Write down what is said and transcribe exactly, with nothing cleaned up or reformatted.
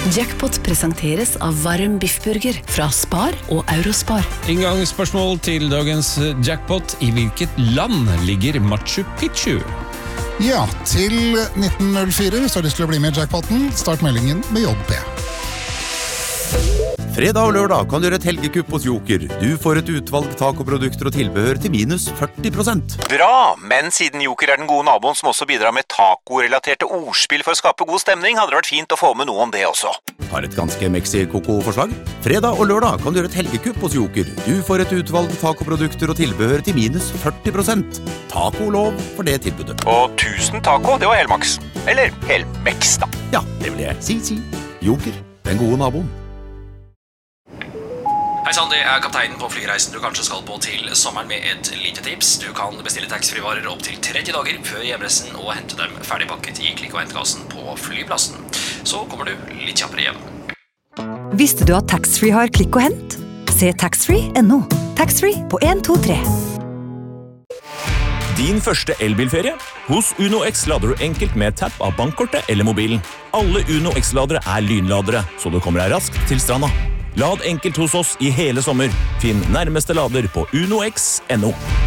Jackpot presenteres av varm biffburger fra Spar og Eurospar. Inngangsspørsmål til dagens jackpot. I hvilket land ligger Machu Picchu? Ja, til nitten null fire hvis du har lyst til å bli med i jackpoten. Start meldingen med J P. Fredag og lørdag kan du gjøre et helgekupp hos Joker. Du får et utvalg tacoprodukter og tilbehør til minus førti prosent. Bra, men siden Joker er den gode naboen som også bidrar med taco-relaterte ordspill for å skape god stemning, hadde det vært fint å få med noe om det også. Har et ganske Mexi-Coco-forslag? Fredag og lørdag kan du gjøre et helgekupp hos Joker. Du får et utvalg tacoprodukter og tilbehør til minus førti prosent. Taco-lov for det tilbudet. Og tusen taco, det var helmaks. Eller helmex da. Ja, det vil jeg si, si. Joker, den gode naboen. Hei sann, det er kapteinen på flyreisen du kanskje skal på til sommeren med et lite tips. Du kan bestille taxfree-varer opp til tretti dager før hjemreisen og hente dem ferdigpakket i klikk- og hentkassen på flyplassen. Så kommer du litt kjappere hjem. Visste du at taxfree har klikk og hent? Se taxfree punktum no. Taxfree på en to tre. Din første elbilferie? Hos Uno X lader du enkelt med tapp av bankkortet eller mobilen. Alle Uno X-ladere er lynladere, så du kommer deg raskt til stranda. Lad enkelt hos oss i hele sommer. Finn nærmeste lader på uno x punktum no.